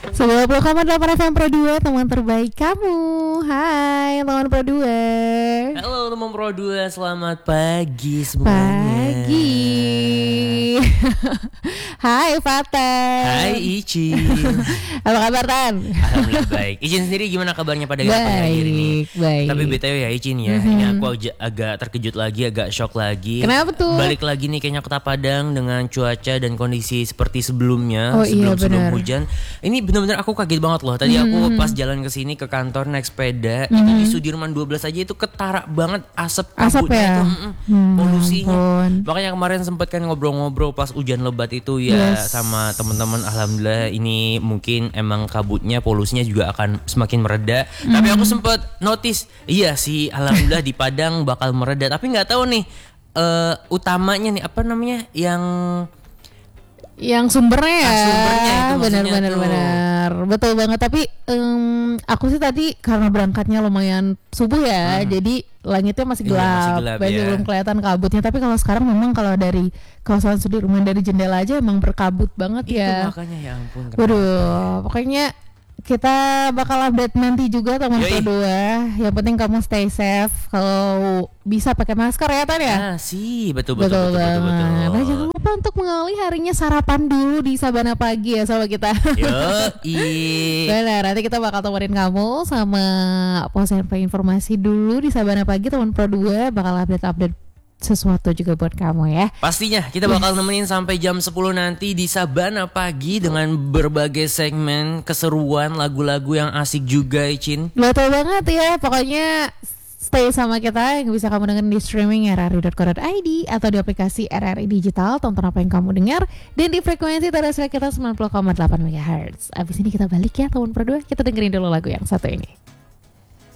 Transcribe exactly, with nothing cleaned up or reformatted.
sembilan puluh koma delapan F M Pro dua, teman terbaik kamu. Hai teman Pro dua. Halo teman Pro dua, selamat pagi semuanya. Pagi. Hai Fatan. Hai Icin. Apa kabar Tan? Alhamdulillah baik. Icin sendiri gimana kabarnya pada hari ini? Baik, baik. Tapi B T W ya Icin ya, Mm-hmm. ini aku ag- agak terkejut lagi, agak shock lagi. Kenapa tuh? Balik lagi nih kayaknya Kota Padang dengan cuaca dan kondisi seperti sebelumnya, Oh, iya, sebelum sebelum benar. hujan. Ini benar-benar aku kaget banget loh. Tadi aku Mm-hmm. pas jalan ke sini ke kantor naik sepeda, itu di Sudirman dua belas aja itu ketara banget asap Asap kabutnya ya? itu, mm-mm, Hmm, polusinya. ampun. Makanya kemarin sempat kan ngobrol-ngobrol pas hujan lebat itu ya Yes. sama teman-teman. Alhamdulillah ini mungkin emang kabutnya, polusinya juga akan semakin mereda. Hmm. Tapi aku sempat notice, iya sih alhamdulillah di Padang bakal mereda. Tapi nggak tahu nih eh, utamanya nih apa namanya yang Yang sumbernya ya, Ah, sumbernya itu maksudnya benar-benar tuh. benar, betul banget. Tapi em, aku sih tadi karena berangkatnya lumayan subuh ya, jadi langitnya masih Iya, masih gelap, gelap, masih ya. belum kelihatan kabutnya. Tapi kalau sekarang memang kalau dari kawasan Sudirman dari jendela aja emang berkabut banget itu ya. makanya ya ampun. kenapa? Waduh, pokoknya kita bakal update nanti juga teman Yoi. Pro dua. Yang penting kamu stay safe. Kalau bisa pakai masker ya Tan ya. Ah sih betul betul betul betul, banget. betul, betul. Nah, jangan lupa untuk mengawali harinya sarapan dulu di Sabana Pagi ya sama kita. Yoi. Benar, nanti kita bakal temenin kamu sama pos informasi dulu di Sabana Pagi. Teman Pro dua bakal update-update sesuatu juga buat kamu ya. Pastinya kita bakal nemenin sampai jam sepuluh nanti di Sabana Pagi dengan berbagai segmen keseruan, lagu-lagu yang asik juga, Icin. Betul banget ya, pokoknya stay sama kita yang bisa kamu dengerin di streaming r r i dot co dot i d atau di aplikasi R R I Digital. Tonton apa yang kamu dengar dan di frekuensi terrestrial kita sembilan puluh koma delapan megahertz. Abis ini kita balik ya teman Pro dua, kita dengerin dulu lagu yang satu ini.